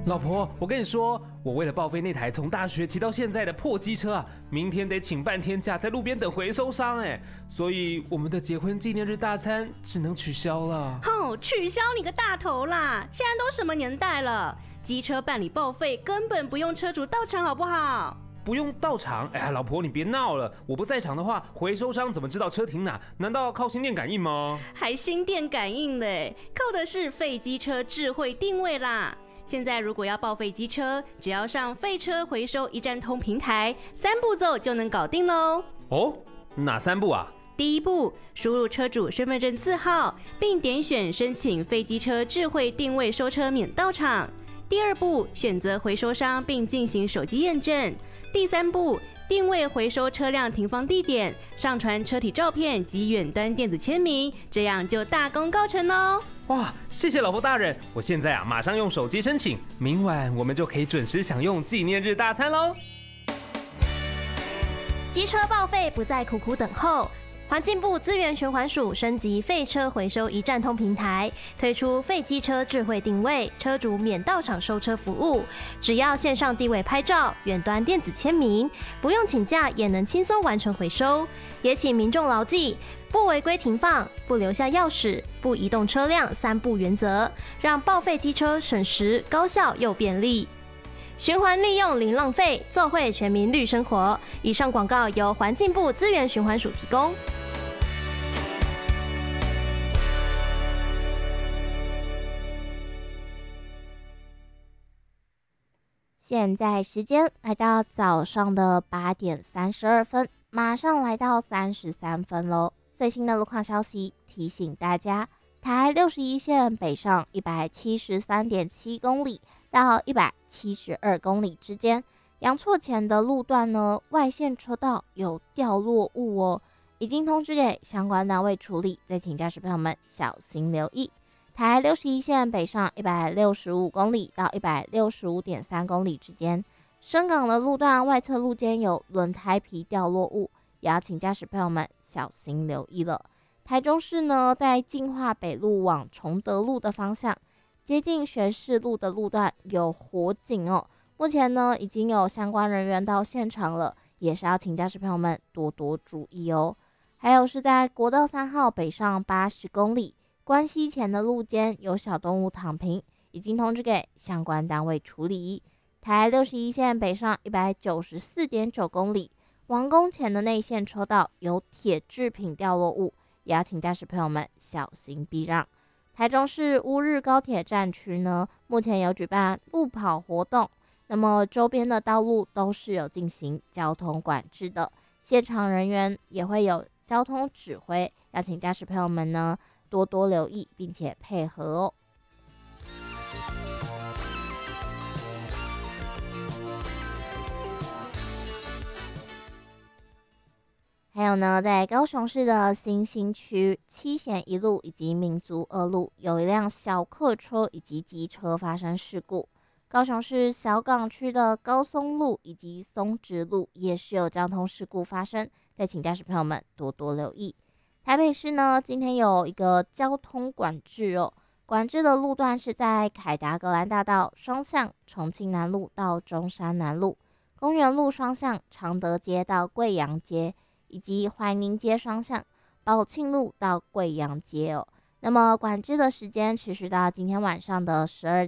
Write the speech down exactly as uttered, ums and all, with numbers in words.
老婆，我跟你说，我为了报废那台从大学骑到现在的破机车啊，明天得请半天假，在路边等回收商哎，所以我们的结婚纪念日大餐只能取消了。 哼，取消你个大头啦！现在都什么年代了，机车办理报废根本不用车主到场，好不好？ 不用到场？哎呀，老婆你别闹了，我不在场的话，回收商怎么知道车停哪？难道靠心电感应吗？ 还心电感应嘞，靠的是废机车智慧定位啦。现在如果要报废机车，只要上废车回收一站通平台，三步骤就能搞定喽。 哦，哪三步啊？ 第一步，输入车主身份证字号，并点选申请废机车智慧定位收车免到场。第二步，选择回收商并进行手机验证。第三步，定位回收车辆停放地点，上传车体照片及远端电子签名，这样就大功告成喽。 哇，谢谢老婆大人，我现在啊马上用手机申请，明晚我们就可以准时享用纪念日大餐喽。 机车报废不再苦苦等候，环境部资源循环署升级废车回收一站通平台，推出废机车智慧定位，车主免到场收车服务，只要线上定位拍照，远端电子签名，不用请假也能轻松完成回收。也请民众牢记，不违规停放，不留下钥匙，不移动车辆三不原则，让报废机车省时、高效又便利。循环利用零浪费，做会全民绿生活。以上广告由环境部资源循环署提供。 现在时间来到早上的八点三十二分，马上来到三十三分喽。最新的路况消息提醒大家，台六十一线北上一百七十三点七公里到一百七十二公里之间，阳错前的路段呢，外线车道有掉落物哦，已经通知给相关单位处理，再请驾驶朋友们小心留意。台六十一线北上一百六十五公里到一百六十五点三公里之间，深港的路段外侧路肩有轮胎皮掉落物，也要请驾驶朋友们小心留意了。台中市呢，在进化北路往崇德路的方向，接近学士路的路段有火警哦，目前呢已经有相关人员到现场了，也是要请驾驶朋友们多多注意哦。还有是在国道三号北上八十公里。关西前的路肩有小动物躺平，已经通知给相关单位处理。台六十一线北上一百九十四点九公里，王宫前的内线车道有铁制品掉落物，也要请驾驶朋友们小心避让。台中市乌日高铁站区呢，目前有举办路跑活动，那么周边的道路都是有进行交通管制的，现场人员也会有交通指挥，要请驾驶朋友们呢多多留意，并且配合哦。还有呢，在高雄市的新兴区七贤一路以及民族二路，有一辆小客车以及机车发生事故。高雄市小港区的高松路以及松直路也是有交通事故发生，再请驾驶朋友们多多留意。台北市呢，今天有一个交通管制哦，管制的路段是在凯达格兰大道双向重庆南路到中山南路，公园路双向常德街到贵阳街，以及怀宁街双向宝庆路到贵阳街哦。那么管制的时间持续到今天晚上的十二